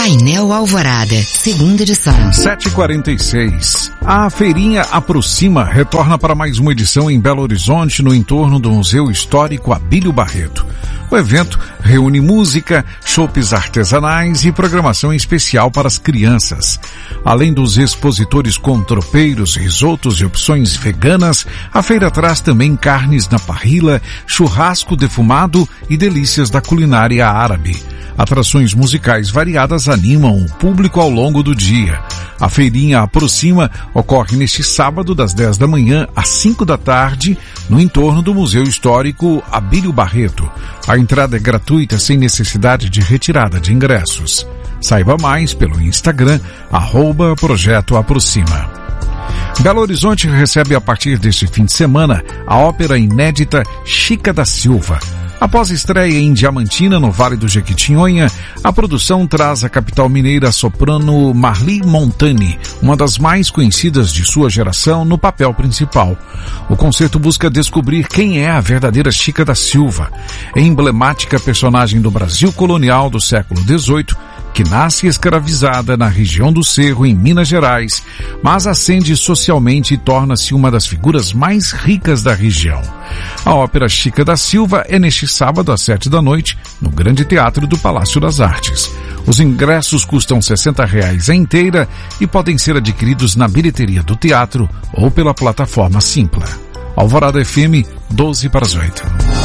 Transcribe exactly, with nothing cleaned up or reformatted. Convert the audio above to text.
Painel Alvorada, segunda edição. sete e quarenta e seis. A Feirinha Aproxima retorna para mais uma edição em Belo Horizonte, no entorno do Museu Histórico Abílio Barreto. O evento reúne música, chopes artesanais e programação especial para as crianças. Além dos expositores com tropeiros, risotos e opções veganas, a feira traz também carnes na parrilla, churrasco defumado e delícias da culinária árabe. Atrações musicais variadas animam o público ao longo do dia. A Feirinha Aproxima ocorre neste sábado das dez da manhã às cinco da tarde, no entorno do Museu Histórico Abílio Barreto. A entrada é gratuita sem necessidade de retirada de ingressos. Saiba mais pelo Instagram, arroba Projeto Aproxima. Belo Horizonte recebe a partir deste fim de semana a ópera inédita Chica da Silva. Após a estreia em Diamantina, no Vale do Jequitinhonha, a produção traz à capital mineira a soprano Marli Montani, uma das mais conhecidas de sua geração, no papel principal. O concerto busca descobrir quem é a verdadeira Chica da Silva, emblemática personagem do Brasil colonial do século dezoito, que nasce escravizada na região do Cerro, em Minas Gerais, mas ascende socialmente e torna-se uma das figuras mais ricas da região. A ópera Chica da Silva é neste sábado às sete da noite, no Grande Teatro do Palácio das Artes. Os ingressos custam sessenta reais a inteira e podem ser adquiridos na bilheteria do teatro ou pela plataforma Simpla. Alvorada F M, doze para as oito.